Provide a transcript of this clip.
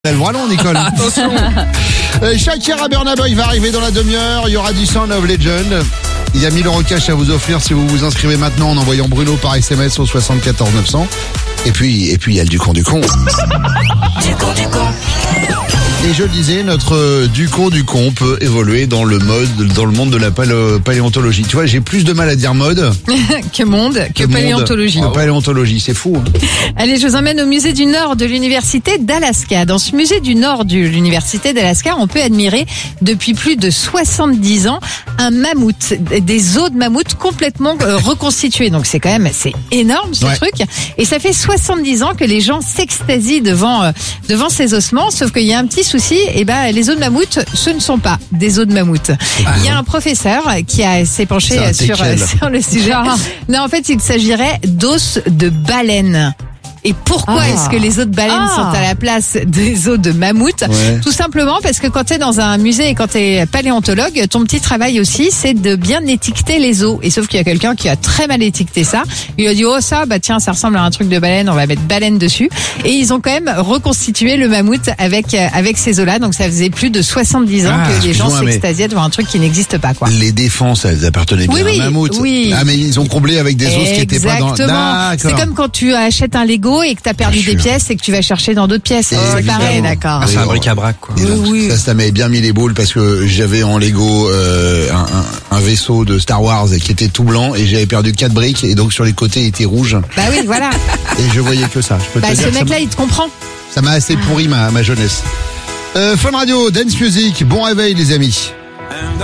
Elle voit long, Nicole. Attention. Shakira Burna Boy va arriver dans la demi-heure. Il y aura du Sound of Legend. Il y a 1000 € cash à vous offrir si vous vous inscrivez maintenant en envoyant Bruno par SMS au 74 900. Et puis il y a le Ducon du con. Et je le disais, notre Ducon du con peut évoluer dans le monde de la paléontologie. Tu vois, j'ai plus de mal à dire mode que paléontologie. Paléontologie, c'est fou. Hein. Allez, je vous emmène au musée du Nord de l'Université d'Alaska. Dans ce musée du Nord de l'Université d'Alaska, on peut admirer depuis plus de 70 ans un mammouth, des os de mammouth complètement reconstitués. Donc c'est énorme ce truc. Et ça fait 70 ans que les gens s'extasient devant ces ossements, sauf qu'il y a un petit souci, les os de mammouth, ce ne sont pas des os de mammouth. Il y a un professeur qui s'est penché sur le sujet. Non, en fait, il s'agirait d'os de baleine. Et pourquoi est-ce que les os de baleine sont à la place des os de mammouth? Tout simplement parce que quand tu es dans un musée et quand tu es paléontologue, ton petit travail aussi, c'est de bien étiqueter les os. Et sauf qu'il y a quelqu'un qui a très mal étiqueté ça. Il a dit, ça ressemble à un truc de baleine, on va mettre baleine dessus. Et ils ont quand même reconstitué le mammouth avec ces os-là. Donc ça faisait plus de 70 ans que les gens s'extasiaient devant un truc qui n'existe pas, quoi. Les défenses, elles appartenaient bien à un mammouth. Oui. Ah, mais ils ont comblé avec des os qui étaient pas dans... Exactement. C'est comme quand tu achètes un Lego et que t'as perdu des pièces et que tu vas chercher dans d'autres pièces. C'est pareil, d'accord. C'est un bric-à-brac, quoi. Ça m'avait bien mis les boules parce que j'avais en Lego un vaisseau de Star Wars qui était tout blanc et j'avais perdu 4 briques et donc sur les côtés il était rouge. Bah oui, voilà. Et je voyais que ça. Je peux te dire ce mec-là, il te comprend. Ça m'a assez pourri ma jeunesse. Fun Radio, Dance Music, bon réveil les amis.